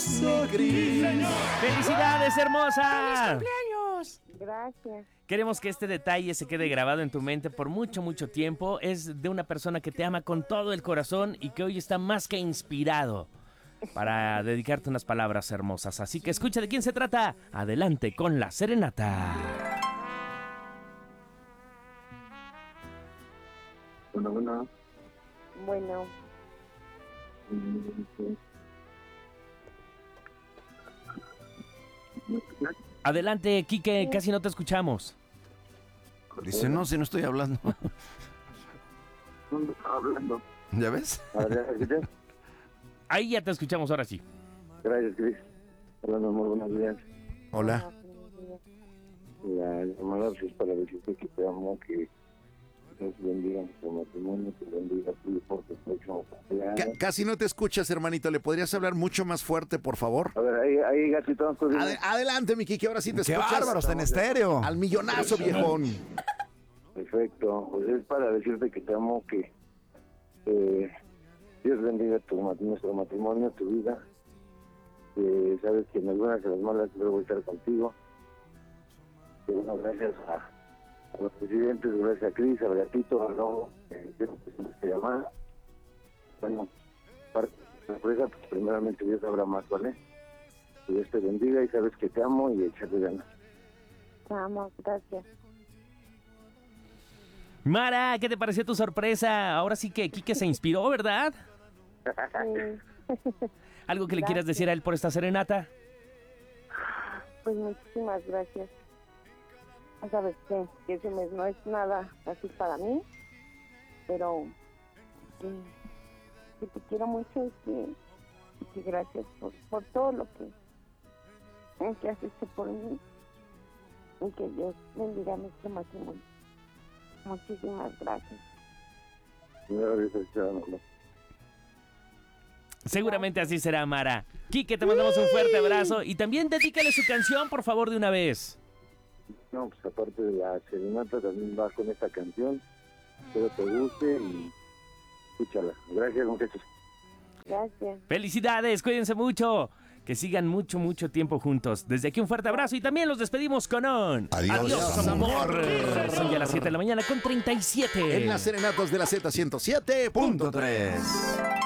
beso gris. ¡Felicidades, hermosa! Gracias. Queremos que este detalle se quede grabado en tu mente por mucho, mucho tiempo. Es de una persona que te ama con todo el corazón y que hoy está más que inspirado para dedicarte unas palabras hermosas. Así que escucha de quién se trata. Adelante con la serenata. Bueno. Adelante, Quique, casi no te escuchamos. Dice, no, si no estoy hablando. Hablando. ¿Ya ves? A ver, ¿escuchas? Ahí ya te escuchamos, ahora sí. Gracias, Cris. Hola, mi amor, buenos días. Hola. La llamada es para decirte que te amo, que Dios bendiga nuestro matrimonio, que bendiga a tu por tu próximo cumpleaños. Casi no te escuchas, hermanito. ¿Le podrías hablar mucho más fuerte, por favor? A ver, ahí gatito. Adelante, mi Kiki, ahora sí te ¡Qué escuchas. bárbaro! Está en estéreo. Al millonazo, viejón. Perfecto. Pues es para decirte que te amo, que Dios bendiga nuestro matrimonio, tu vida. Que sabes que en las buenas y en las malas yo voy a estar contigo. Que bueno, gracias a los presidentes, gracias a Cris, al gatito, al lobo, que llamar. Bueno, parte de la sorpresa, pues primeramente Dios habrá más, ¿vale? Que Dios te bendiga y sabes que te amo y echarle ganas. Te amo, gracias. Mara, ¿qué te pareció tu sorpresa? Ahora sí que Quique se inspiró, ¿verdad? ¿Algo que le quieras decir a él por esta serenata? Pues muchísimas gracias. Sabes que ese mes no es nada así para mí, pero que te quiero mucho y que gracias por todo lo que has hecho por mí y que Dios bendiga nuestro matrimonio. Muchísimas gracias. Seguramente así será, Mara. Quique, te mandamos un fuerte abrazo y también dedícale su canción, por favor, de una vez. No, pues aparte de la serenata también va con esta canción. Espero te guste y escúchala. Gracias, muchachos. Gracias. Felicidades, cuídense mucho. Que sigan mucho, mucho tiempo juntos. Desde aquí un fuerte abrazo y también los despedimos con un... Adiós, amor. Son ya las 7 de la mañana con 37. En las serenatas de la Z107.3.